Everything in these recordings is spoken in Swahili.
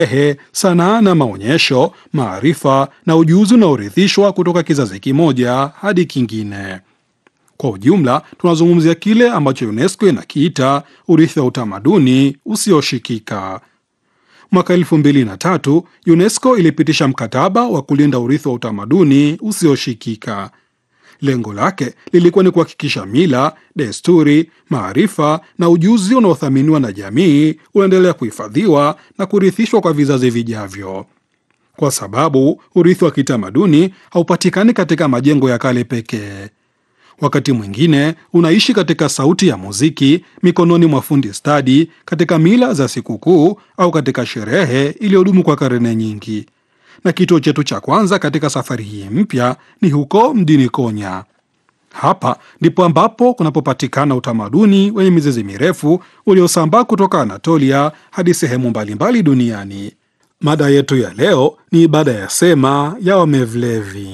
sanaa na maonyesho, maarifa na ujuzi unaorithishwa kutoka kizazi kimoja hadi kingine. Kwa ujumla, tunazungumzia kile ambacho UNESCO inakiita urithi wa utamaduni usioshikika. Mwaka 2003 UNESCO ilipitisha mkataba wa kulinda urithi wa utamaduni usioshikika. Lengo lake lilikuwa ni kuhakikisha mila, desturi, maarifa na ujuzi unaothaminiwa na jamii unaendelea kuhifadhiwa na kurithishwa kwa vizazi vijavyo, kwa sababu urithi wa kitamaduni haupatikani katika majengo ya kale pekee. Wakati mwingine unaishi katika sauti ya muziki, mikononi mwa fundi stadi, katika mila za sikukuu au katika sherehe iliyodumu kwa karne nyingi. Na kituo chetu cha kwanza katika safari hii mpya ni huko mjini Konya. Hapa ndipo ambapo kunapopatikana utamaduni wenye mizizi mirefu uliosambaa kutoka Anatolia hadi sehemu mbalimbali duniani. Mada yetu ya leo ni ibada ya sema ya Wamevlevi.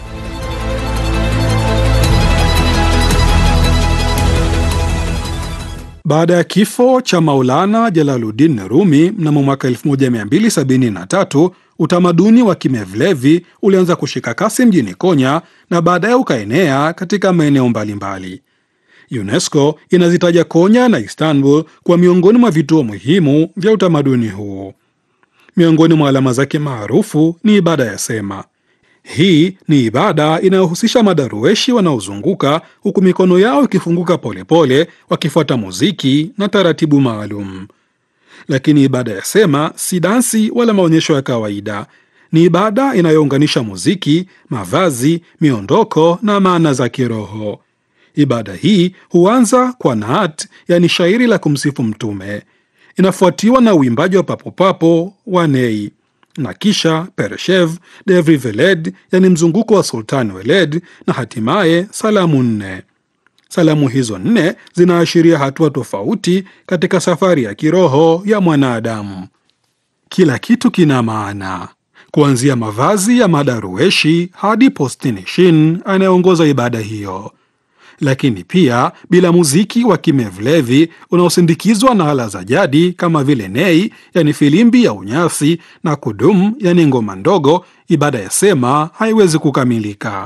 Baada ya kifo cha Maulana Jalaluddin Rumi mnamo mwaka 1273, utamaduni wa Kimevlevi ulianza kushika kasi mjini Konya na baadaye ukaenea katika maeneo mbalimbali. UNESCO inazitaja Konya na Istanbul kwa miongoni mwa vituo muhimu vya utamaduni huu. Miongoni mwa alama zake maarufu ni ibada ya sema. Hii ni ibada inayohusisha madarueshi wanaozunguka huku mikono yao ikifunguka polepole wakifuata muziki na taratibu maalum. Lakini ibada ya sema si dansi wala maonyesho ya kawaida. Ni ibada inayounganisha muziki, mavazi, miondoko na maana za kiroho. Ibada hii huanza kwa naat, yani shairi la kumsifu Mtume. Inafuatiwa na uimbaji wa papo wa nei, na kisha Pereshev, Devri Veled, yani mzunguko wa Sultan Weled, na hatimaye salamu nne. Salamu hizo nne zinaashiria hatua tofauti katika safari ya kiroho ya mwanadamu. Kila kitu kina maana, kuanzia mavazi ya madarueshi hadi postinishin anayeongoza ibada hiyo. Lakini pia bila muziki wa Kimevlevi unaosindikizwa na ala za jadi kama vile nei, yani filimbi ya unyasi, na kudum, yani ngoma ndogo, ibada ya sema haiwezi kukamilika.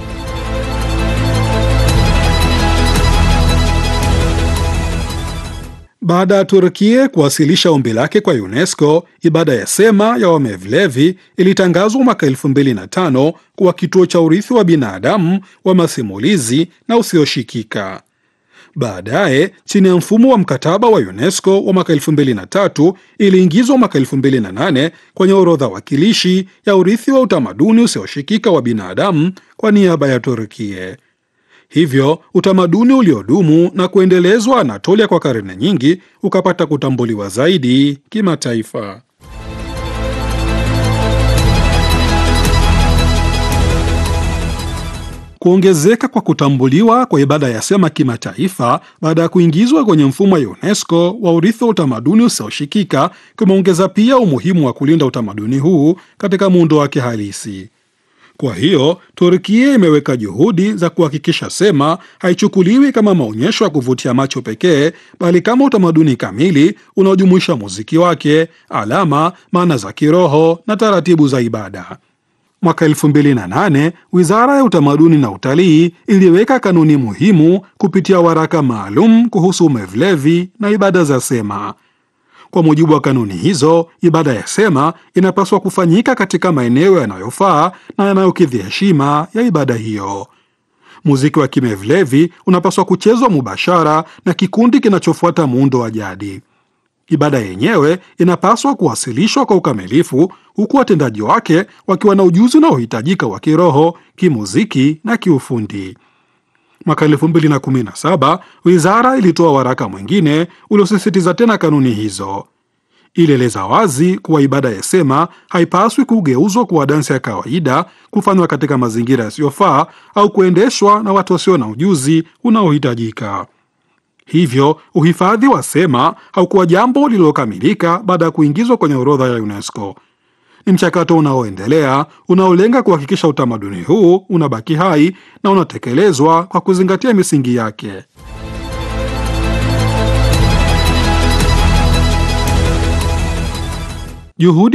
Baada ya Turkia kuwasilisha ombi lake kwa UNESCO, ibada ya sema ya Wamevlevi ilitangazwa mwaka 2005 kuwa kituo cha urithi wa binadamu wa masimulizi na usioshikika. Baadaye, chini ya mfumo wa mkataba wa UNESCO wa mwaka 2003, iliingizwa mwaka 2008 kwenye orodha wakilishi ya urithi wa utamaduni usioshikika wa binadamu kwa niaba ya Turkia. Hivyo utamaduni uliodumu na kuendelezwa Anatolia kwa karne nyingi ukapata kutambuliwa zaidi kimataifa. Kuongezeka kwa kutambuliwa kwa ibada ya sema kimataifa baada ya kuingizwa kwenye mfumo wa UNESCO wa urithi wa utamaduni usioshikika kumeongeza pia umuhimu wa kulinda utamaduni huu katika muundo wake halisi. Kwa hiyo, Turkia imeweka juhudi za kuhakikisha sema haichukuliwi kama maonyesho ya kuvutia macho pekee, bali kama utamaduni kamili unaojumuisha muziki wake, alama, maana za kiroho na taratibu za ibada. Mwaka 2008, Wizara ya Utamaduni na Utalii iliweka kanuni muhimu kupitia waraka maalum kuhusu Mevlevi na ibada za sema. Kwa mujibu wa kanuni hizo, ibada ya sema inapaswa kufanyika katika maeneo yanayofaa na yanayokidhi heshima ya ibada hiyo. Muziki wa Kimevlevi unapaswa kuchezwa mubashara na kikundi kinachofuata muundo wa jadi. Ibada yenyewe inapaswa kuwasilishwa kwa ukamilifu, huku watendaji wake wakiwa na ujuzi unaohitajika wa kiroho, kimuziki na kiufundi. Mwaka 2017 wizara ilitoa waraka mwingine uliosisitiza tena kanuni hizo. Ilieleza wazi kuwa ibada ya sema haipaswi kugeuzwa kuwa dansi ya kawaida, kufanywa katika mazingira yasiyofaa au kuendeshwa na watu wasio na ujuzi unaohitajika. Hivyo uhifadhi wa sema haukuwa jambo lililokamilika baada ya kuingizwa kwenye orodha ya UNESCO. Ni mchakato unaoendelea unaolenga kuhakikisha utamaduni huu unabaki hai na unatekelezwa kwa kuzingatia misingi yake. Juhudi